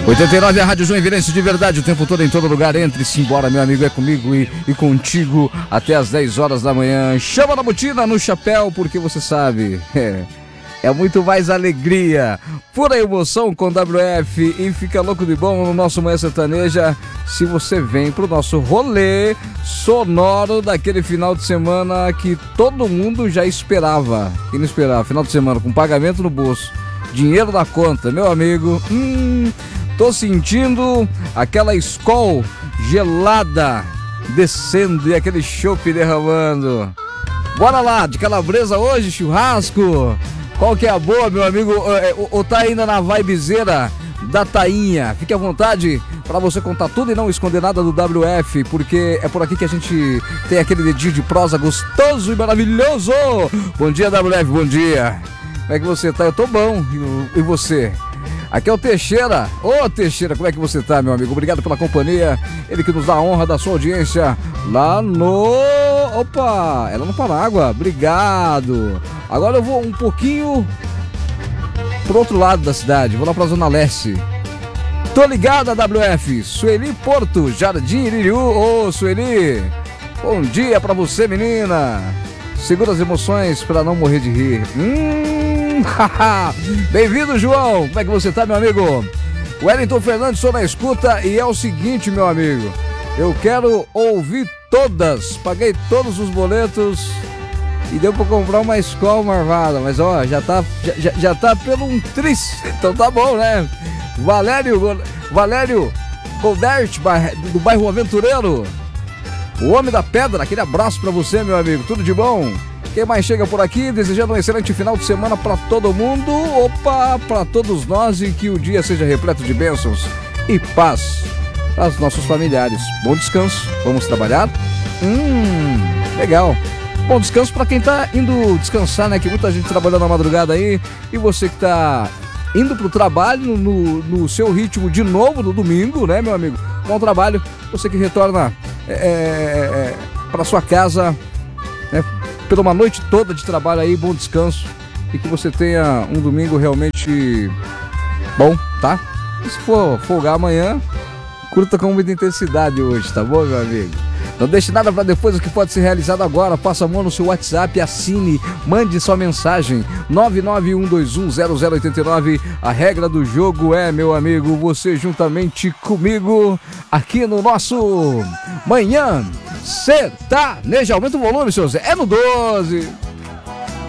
89 é a Rádio Joinvilense de verdade, o tempo todo, em todo lugar. Entre-se embora, meu amigo, é comigo e contigo até as 10 horas da manhã. Chama na botina, no chapéu, porque você sabe, é muito mais alegria, pura emoção com WF, e fica louco de bom no nosso Manhã Sertaneja se você vem pro nosso rolê sonoro daquele final de semana que todo mundo já esperava. Quem não esperava? Final de semana com pagamento no bolso, dinheiro na conta, meu amigo. Tô sentindo aquela Skol gelada descendo e aquele chopp derramando. Bora lá, de calabresa hoje, churrasco. Qual que é a boa, meu amigo? Ou tá ainda na vibezeira da tainha? Fique à vontade para você contar tudo e não esconder nada do WF, porque é por aqui que a gente tem aquele dedinho de prosa gostoso e maravilhoso. Bom dia, WF, bom dia. Como é que você tá? Eu tô bom. E você? Aqui é o Teixeira. Ô Teixeira, como é que você tá, meu amigo? Obrigado pela companhia. Ele que nos dá a honra da sua audiência lá no... Opa, ela no Parágua. Obrigado. Agora eu vou um pouquinho pro outro lado da cidade. Vou lá pra Zona Leste. Tô ligada, WF. Sueli Porto, Jardim Iririú. Ô, Sueli. Bom dia pra você, menina. Segura as emoções pra não morrer de rir. Bem-vindo, João. Como é que você tá, meu amigo? Wellington Fernandes, sou na escuta e é o seguinte, meu amigo. Eu quero ouvir todas. Paguei todos os boletos e deu pra comprar uma Skol marvada. Mas, ó, já tá pelo um tris. Então tá bom, né? Valério Goldert, do bairro Aventureiro. O Homem da Pedra, aquele abraço pra você, meu amigo. Tudo de bom? Quem mais chega por aqui, desejando um excelente final de semana para todo mundo, opa, para todos nós, e que o dia seja repleto de bênçãos e paz para os nossos familiares. Bom descanso, vamos trabalhar? Legal. Bom descanso para quem tá indo descansar, né? Que muita gente trabalhando na madrugada aí, e você que tá indo pro trabalho no seu ritmo de novo no domingo, né, meu amigo? Bom trabalho, você que retorna para sua casa, né? Pela uma noite toda de trabalho aí, bom descanso e que você tenha um domingo realmente bom, tá? E se for folgar amanhã, curta com muita intensidade hoje, tá bom, meu amigo? Não deixe nada para depois o que pode ser realizado agora. Passa a mão no seu WhatsApp, assine, mande sua mensagem 991210089. A regra do jogo é, meu amigo, você juntamente comigo aqui no nosso Manhã Sertaneja. Aumenta o volume, seu Zé. É no 12.